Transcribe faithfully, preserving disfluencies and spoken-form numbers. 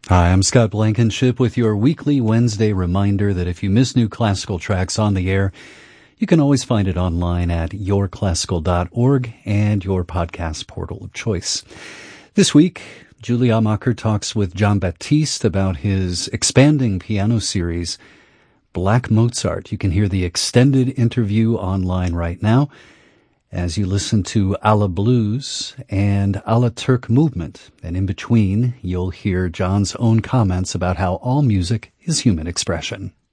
Hi, I'm Scott Blankenship with your weekly Wednesday reminder that if you miss new classical tracks on the air, you can always find it online at your classical dot org and your podcast portal of choice. This week, Julie Amacher talks with Jon Batiste about his expanding piano series, Black Mozart. You can hear the extended interview online right now as you listen to A la Blues and A la Turk Movement. And in between, you'll hear Jon's own comments about how all music is human expression.